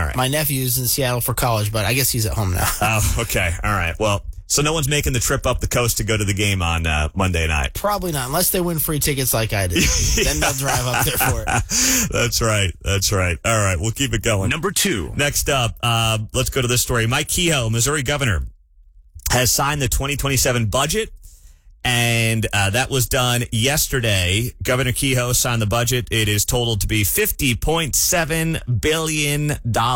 right. My nephew's in Seattle for college, but I guess he's at home now. Oh, okay. All right. Well, so no one's making the trip up the coast to go to the game on Monday night. Probably not, unless they win free tickets like I did. Then they'll drive up there for it. That's right. All right, we'll keep it going. Number 2. Next up, let's go to this story. Mike Kehoe, Missouri governor, has signed the 2027 budget, and that was done yesterday. Governor Kehoe signed the budget. It is totaled to be $50.7 billion.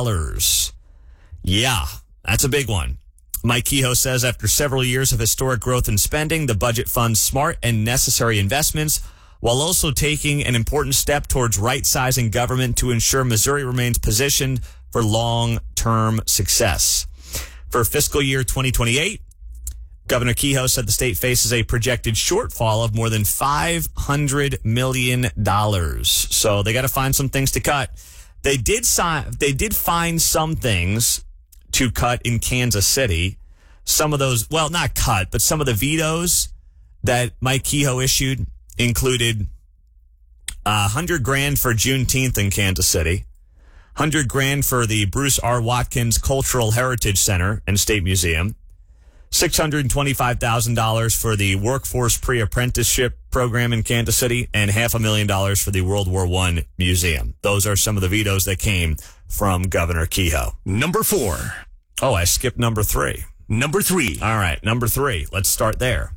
Yeah, that's a big one. Mike Kehoe says after several years of historic growth in spending, the budget funds smart and necessary investments while also taking an important step towards right-sizing government to ensure Missouri remains positioned for long-term success. For fiscal year 2028, Governor Kehoe said the state faces a projected shortfall of more than $500 million. So they got to find some things to cut. They did find some things to cut in Kansas City. Some of those, well, not cut, but some of the vetoes that Mike Kehoe issued included $100,000 for Juneteenth in Kansas City, $100,000 for the Bruce R. Watkins Cultural Heritage Center and State Museum, $625,000 for the Workforce Pre-Apprenticeship Program in Kansas City, and $500,000 for the World War I Museum. Those are some of the vetoes that came from Governor Kehoe. Number 4. Oh, I skipped number 3. Number 3. All right, number 3. Let's start there.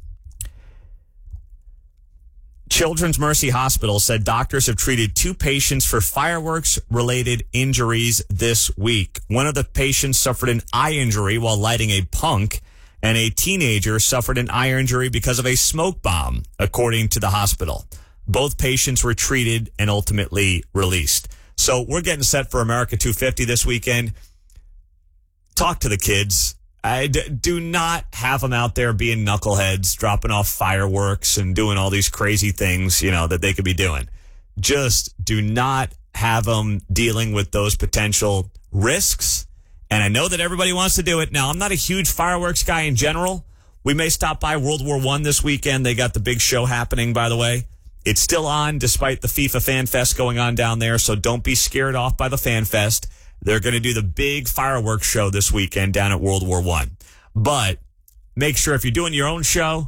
Children's Mercy Hospital said doctors have treated 2 patients for fireworks-related injuries this week. One of the patients suffered an eye injury while lighting a punk, and a teenager suffered an eye injury because of a smoke bomb, according to the hospital. Both patients were treated and ultimately released. So we're getting set for America 250 this weekend. Talk to the kids. Do not have them out there being knuckleheads, dropping off fireworks and doing all these crazy things, that they could be doing. Just do not have them dealing with those potential risks. And I know that everybody wants to do it. Now, I'm not a huge fireworks guy in general. We may stop by World War I this weekend. They got the big show happening, by the way. It's still on despite the FIFA Fan Fest going on down there, so don't be scared off by the Fan Fest. They're going to do the big fireworks show this weekend down at World War I. But make sure if you're doing your own show,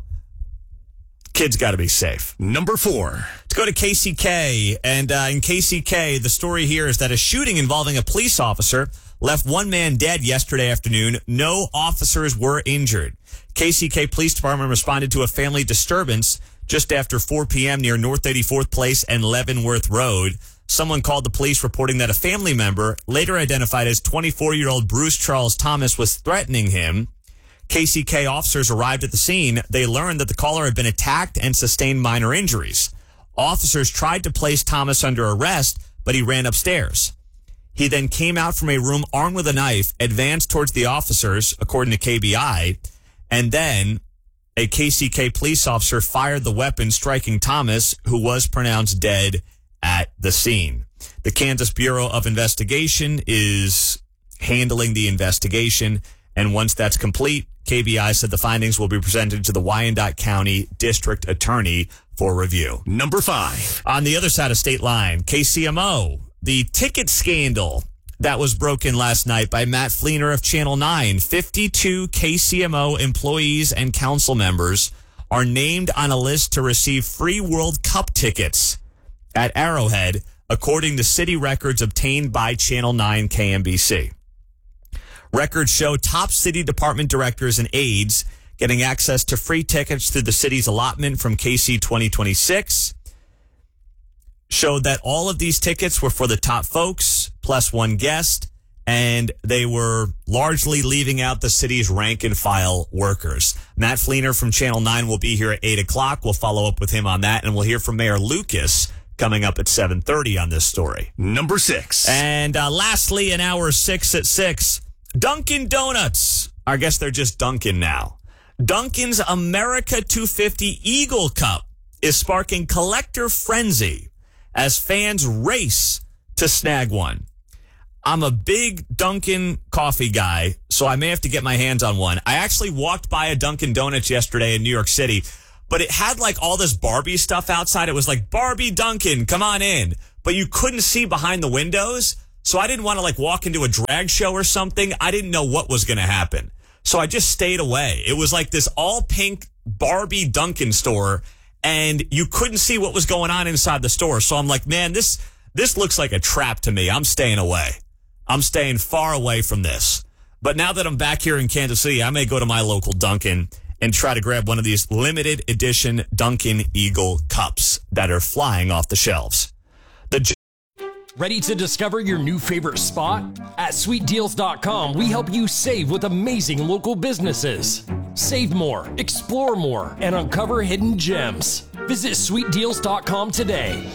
kids got to be safe. Number 4. Let's go to KCK. And in KCK, the story here is that a shooting involving a police officer left one man dead yesterday afternoon. No officers were injured. KCK Police Department responded to a family disturbance just after 4 p.m. near North 84th Place and Leavenworth Road. Someone called the police reporting that a family member, later identified as 24-year-old Bruce Charles Thomas, was threatening him. KCK officers arrived at the scene. They learned that the caller had been attacked and sustained minor injuries. Officers tried to place Thomas under arrest, but he ran upstairs. He then came out from a room armed with a knife, advanced towards the officers, according to KBI, and then a KCK police officer fired the weapon, striking Thomas, who was pronounced dead at the scene. The Kansas Bureau of Investigation is handling the investigation, and once that's complete, KBI said the findings will be presented to the Wyandotte County District Attorney for review. Number 5. On the other side of state line, KCMO, the ticket scandal that was broken last night by Matt Fleener of Channel 9. 52 KCMO employees and council members are named on a list to receive free World Cup tickets at Arrowhead, according to city records obtained by Channel 9 KMBC. Records show top city department directors and aides getting access to free tickets through the city's allotment from KC 2026. Showed that all of these tickets were for the top folks, plus one guest, and they were largely leaving out the city's rank and file workers. Matt Fleener from Channel 9 will be here at 8 o'clock. We'll follow up with him on that, and we'll hear from Mayor Lucas coming up at 7:30 on this story. Number 6. And lastly, in hour 6 at 6, Dunkin' Donuts. I guess they're just Dunkin' now. Dunkin's America 250 Eagle Cup is sparking collector frenzy as fans race to snag one. I'm a big Dunkin' coffee guy, so I may have to get my hands on one. I actually walked by a Dunkin' Donuts yesterday in New York City, but it had like all this Barbie stuff outside. It was like, Barbie Dunkin', come on in. But you couldn't see behind the windows, So I didn't want to like walk into a drag show or something. I didn't know what was going to happen. So I just stayed away. It was like this all pink Barbie Dunkin' store, and you couldn't see what was going on inside the store. So I'm like, man, this looks like a trap to me. I'm staying away. I'm staying far away from this. But now that I'm back here in Kansas City, I may go to my local Dunkin' and try to grab one of these limited edition Dunkin' Eagle cups that are flying off the shelves. Ready to discover your new favorite spot? At sweetdeals.com, we help you save with amazing local businesses. Save more, explore more, and uncover hidden gems. Visit sweetdeals.com today.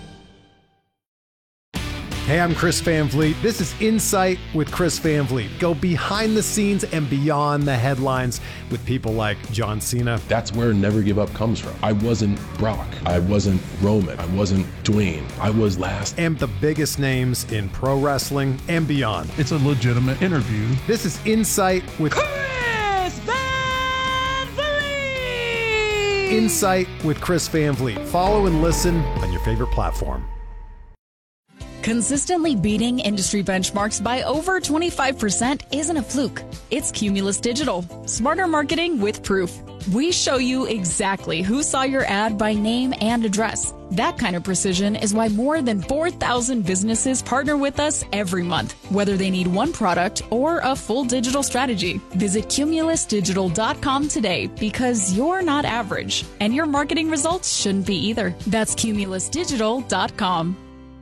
Hey, I'm Chris Van Vliet. This is Insight with Chris Van Vliet. Go behind the scenes and beyond the headlines with people like John Cena. That's where Never Give Up comes from. I wasn't Brock. I wasn't Roman. I wasn't Dwayne. I was last. And the biggest names in pro wrestling and beyond. It's a legitimate interview. This is Insight with Chris Van Vliet! Insight with Chris Van Vliet. Follow and listen on your favorite platform. Consistently beating industry benchmarks by over 25% isn't a fluke. It's Cumulus Digital. Smarter marketing with proof. We show you exactly who saw your ad by name and address. That kind of precision is why more than 4,000 businesses partner with us every month, whether they need one product or a full digital strategy. Visit cumulusdigital.com today because you're not average, and your marketing results shouldn't be either. That's cumulusdigital.com.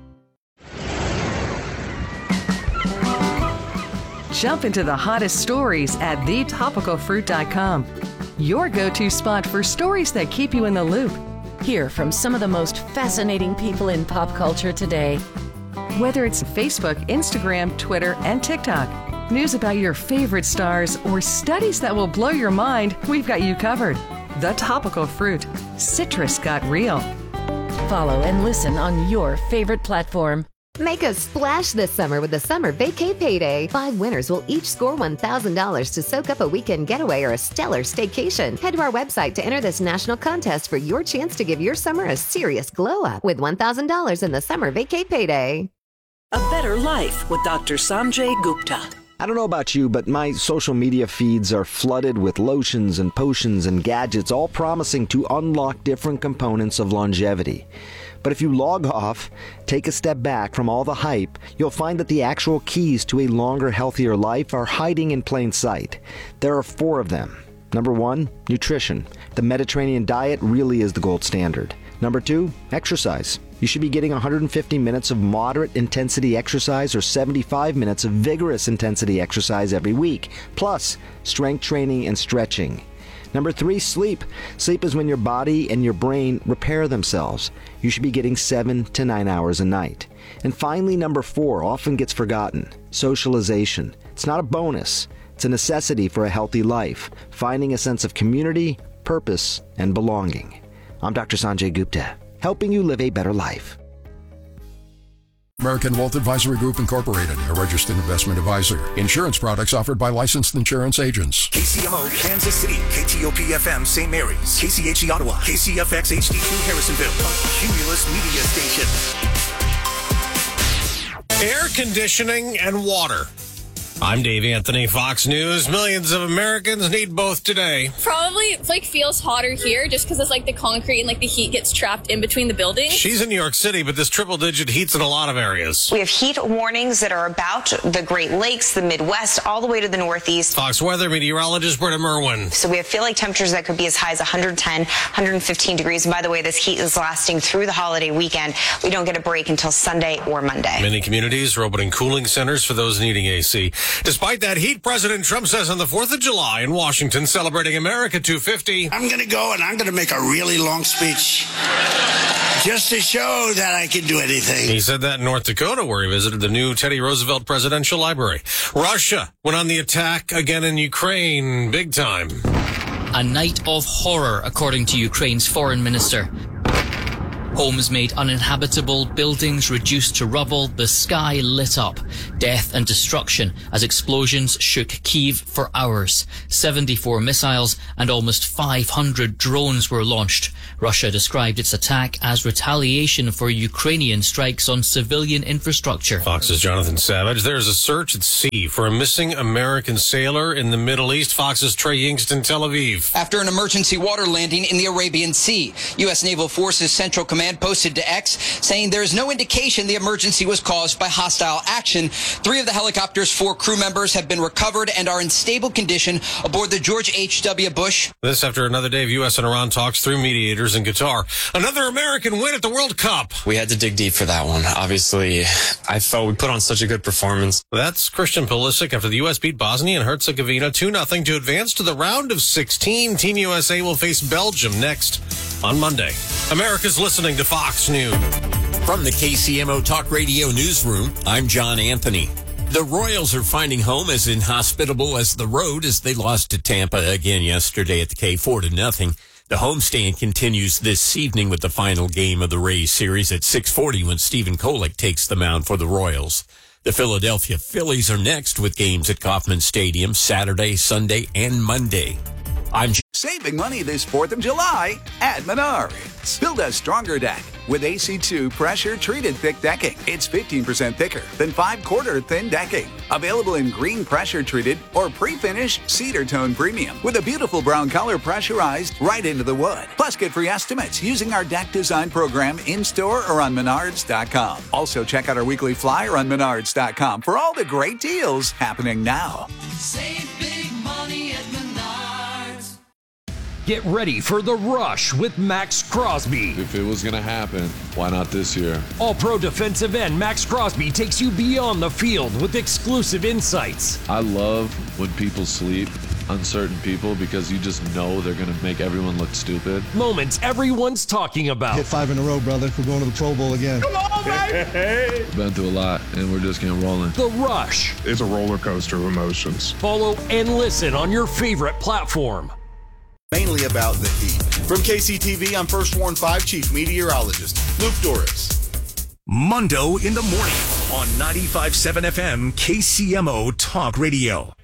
Jump into the hottest stories at thetopicalfruit.com. Your go-to spot for stories that keep you in the loop. Hear from some of the most fascinating people in pop culture today. Whether it's Facebook, Instagram, Twitter, and TikTok, news about your favorite stars, or studies that will blow your mind, we've got you covered. The Topical Fruit. Citrus got real. Follow and listen on your favorite platform. Make a splash this summer with the Summer Vacay Payday. 5 winners will each score $1,000 to soak up a weekend getaway or a stellar staycation. Head to our website to enter this national contest for your chance to give your summer a serious glow up with $1,000 in the Summer Vacay Payday. A Better Life with Dr. Sanjay Gupta. I don't know about you, but my social media feeds are flooded with lotions and potions and gadgets, all promising to unlock different components of longevity. But if you log off, take a step back from all the hype, you'll find that the actual keys to a longer, healthier life are hiding in plain sight. There are 4 of them. Number 1, nutrition. The Mediterranean diet really is the gold standard. Number 2, exercise. You should be getting 150 minutes of moderate intensity exercise or 75 minutes of vigorous intensity exercise every week, plus strength training and stretching. Number 3, sleep. Sleep is when your body and your brain repair themselves. You should be getting 7 to 9 hours a night. And finally, number 4 often gets forgotten. Socialization. It's not a bonus. It's a necessity for a healthy life. Finding a sense of community, purpose, and belonging. I'm Dr. Sanjay Gupta, helping you live a better life. American Wealth Advisory Group Incorporated, a registered investment advisor. Insurance products offered by licensed insurance agents. KCMO, Kansas City. KTOP-FM, St. Mary's. KCHE, Ottawa. KCFX HD2, Harrisonville. A Cumulus media station. Air conditioning and water. I'm Dave Anthony, Fox News. Millions of Americans need both today. Probably feels hotter here just because it's the concrete and the heat gets trapped in between the buildings. She's in New York City, but this triple-digit heat's in a lot of areas. We have heat warnings that are about the Great Lakes, the Midwest, all the way to the Northeast. Fox Weather meteorologist Britta Merwin. So we have feel-like temperatures that could be as high as 110, 115 degrees. And by the way, this heat is lasting through the holiday weekend. We don't get a break until Sunday or Monday. Many communities are opening cooling centers for those needing AC. Despite that heat, President Trump says on the 4th of July in Washington, celebrating America 250. I'm going to go and I'm going to make a really long speech just to show that I can do anything. He said that in North Dakota, where he visited the new Teddy Roosevelt Presidential Library. Russia went on the attack again in Ukraine, big time. A night of horror, according to Ukraine's foreign minister. Homes made uninhabitable, buildings reduced to rubble, the sky lit up. Death and destruction as explosions shook Kyiv for hours. 74 missiles and almost 500 drones were launched. Russia described its attack as retaliation for Ukrainian strikes on civilian infrastructure. Fox's Jonathan Savage. There's a search at sea for a missing American sailor in the Middle East. Fox's Trey Yingst in Tel Aviv. After an emergency water landing in the Arabian Sea, U.S. Naval Forces Central Command posted to X saying there is no indication the emergency was caused by hostile action. 3 of the helicopter's 4 crew members have been recovered and are in stable condition aboard the George H.W. Bush. This after another day of U.S. and Iran talks through mediators in Qatar. Another American win at the World Cup. We had to dig deep for that one. Obviously, I felt we put on such a good performance. That's Christian Pulisic after the U.S. beat Bosnia and Herzegovina 2-0 to advance to the round of 16. Team USA will face Belgium next on Monday. America's listening to Fox News. From the KCMO Talk Radio Newsroom, I'm John Anthony. The Royals are finding home as inhospitable as the road as they lost to Tampa again yesterday at the K 4-0. The homestand continues this evening with the final game of the Rays series at 6:40 when Stephen Kolek takes the mound for the Royals. The Philadelphia Phillies are next with games at Kauffman Stadium Saturday, Sunday, and Monday. Saving money this 4th of July at Menards. Build a stronger deck with AC2 pressure-treated thick decking. It's 15% thicker than 5/4 thin decking. Available in green pressure-treated or pre-finished cedar tone premium with a beautiful brown color pressurized right into the wood. Plus, get free estimates using our deck design program in-store or on Menards.com. Also, check out our weekly flyer on Menards.com for all the great deals happening now. Save big money at Menards. Get ready for The Rush with Max Crosby. If it was going to happen, why not this year? All-pro defensive end Max Crosby takes you beyond the field with exclusive insights. I love when people sleep on certain people because you just know they're going to make everyone look stupid. Moments everyone's talking about. Hit 5 in a row, brother. We're going to the Pro Bowl again. Come on, baby! Been through a lot, and we're just getting rolling. The Rush. It's a roller coaster of emotions. Follow and listen on your favorite platform. Mainly about the heat. From KCTV, I'm First Warn 5 Chief Meteorologist Luke Doris. Mundo in the morning on 95.7 FM KCMO Talk Radio.